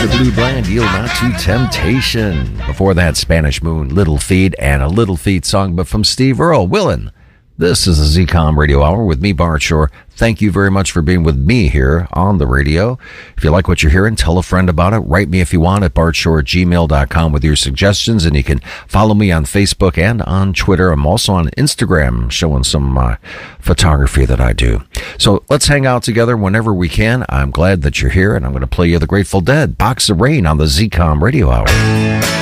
the Blue Bland, Yield Not to Temptation. Before that, Spanish Moon, Little Feat, and a Little Feat song, but from Steve Earle, Willin'. This is the ZCOM Radio Hour with me, Bart Shore. Thank you very much for being with me here on the radio. If you like what you're hearing, tell a friend about it. Write me if you want at bartshore@gmail.com with your suggestions, and you can follow me on Facebook and on Twitter. I'm also on Instagram showing some photography that I do. So let's hang out together whenever we can. I'm glad that you're here, and I'm going to play you the Grateful Dead, Box of Rain on the ZCOM Radio Hour.